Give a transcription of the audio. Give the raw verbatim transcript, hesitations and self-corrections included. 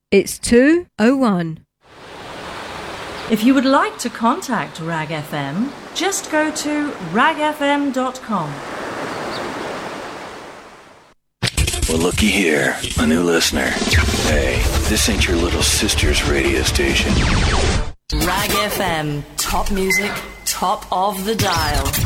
It's two oh one. If you would like to contact Rag F M, just go to rag f m dot com. Well, looky here, a new listener. Hey, this ain't your little sister's radio station. Rag F M, top music, top of the dial.